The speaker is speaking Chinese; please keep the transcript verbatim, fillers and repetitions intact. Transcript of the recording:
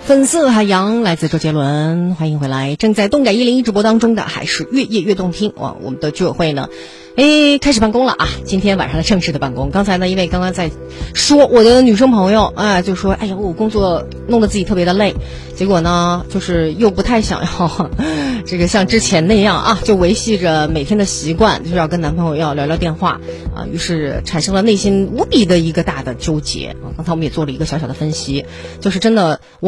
粉色海洋来自周杰伦，欢迎回来。正在动感一零一直播当中的还是越夜越动听哇！我们的居委会呢，哎，开始办公了啊！今天晚上的正式的办公。刚才呢，因为刚刚在说我的女生朋友啊，就说哎呀，我工作弄得自己特别的累，结果呢，就是又不太想要这个像之前那样啊，就维系着每天的习惯，就是要跟男朋友要聊聊电话啊，于是产生了内心无比的一个大的纠结啊。刚才我们也做了一个小小的分析，就是真的我。